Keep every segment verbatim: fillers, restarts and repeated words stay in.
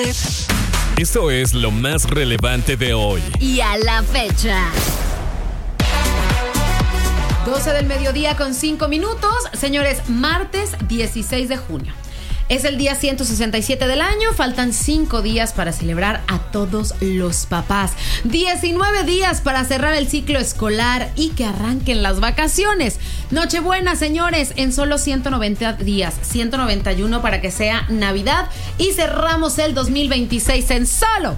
Esto es lo más relevante de hoy y a la fecha. doce del mediodía con cinco minutos. Señores, martes dieciséis de junio. Es el día ciento sesenta y siete del año. Faltan cinco días para celebrar a todos los papás. diecinueve días para cerrar el ciclo escolar y que arranquen las vacaciones. Nochebuena, señores, en solo ciento noventa días. ciento noventa y uno para que sea Navidad. Y cerramos el dos mil veintiséis en solo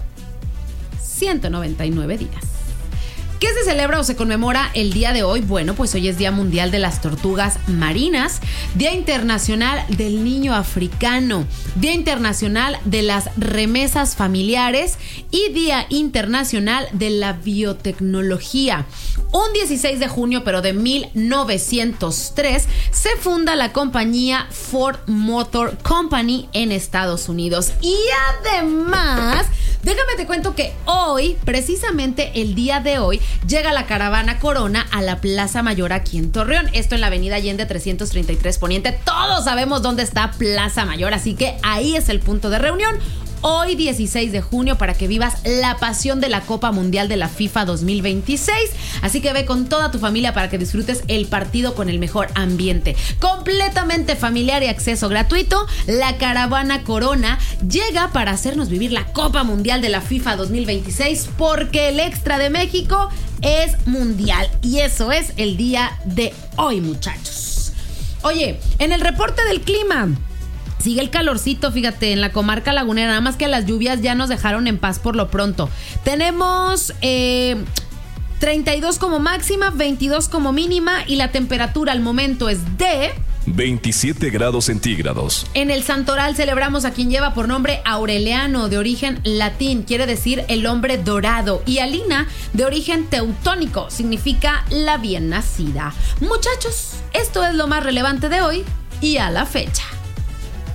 ciento noventa y nueve días. ¿Qué se celebra o se conmemora el día de hoy? Bueno, pues hoy es Día Mundial de las Tortugas Marinas, Día Internacional del Niño Africano, Día Internacional de las Remesas Familiares y Día Internacional de la Biotecnología. Un dieciséis de junio, pero de mil novecientos tres, se funda la compañía Ford Motor Company en Estados Unidos. Y además, déjame te cuento que hoy, precisamente el día de hoy, llega la caravana Corona a la Plaza Mayor aquí en Torreón. Esto en la avenida Allende trescientos treinta y tres Poniente. Todos sabemos dónde está Plaza Mayor, así que ahí es el punto de reunión. Hoy dieciséis de junio para que vivas la pasión de la Copa Mundial de la FIFA dos mil veintiséis. Así que ve con toda tu familia para que disfrutes el partido con el mejor ambiente. Completamente familiar y acceso gratuito. La caravana Corona llega para hacernos vivir la Copa Mundial de la FIFA dos mil veintiséis porque el extra de México es mundial. Y eso es el día de hoy, muchachos. Oye, en el reporte del clima, sigue el calorcito, fíjate, en la comarca lagunera, nada más que las lluvias ya nos dejaron en paz por lo pronto. Tenemos eh, treinta y dos como máxima, veintidós como mínima y la temperatura al momento es de veintisiete grados centígrados. En el Santoral celebramos a quien lleva por nombre Aureliano, de origen latín, quiere decir el hombre dorado, y Alina, de origen teutónico, significa la bien nacida. Muchachos, esto es lo más relevante de hoy y a la fecha.